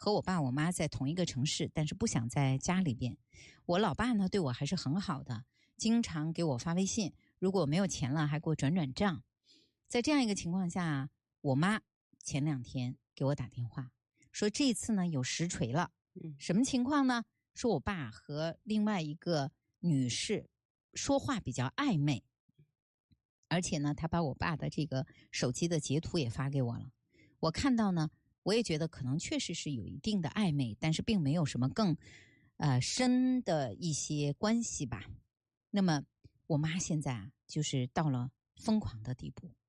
和我爸我妈在同一个城市，但是不想在家里边。我老爸呢对我还是很好的，经常给我发微信，如果没有钱了还给我转账。在这样一个情况下，我妈前2天给我打电话说这次呢有实锤了。什么情况呢？说我爸和另外一个女士说话比较暧昧，而且呢他把我爸的这个手机的截图也发给我了。我看到呢，我也觉得可能确实是有一定的暧昧，但是并没有什么更深的一些关系吧。那么我妈现在就是到了疯狂的地步，